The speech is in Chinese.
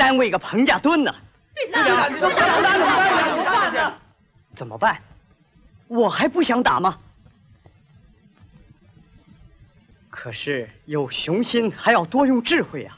单位个彭家墩呢。 对呀，怎么办呢？ 怎么办？我还不想打吗？可是有雄心还要多用智慧啊。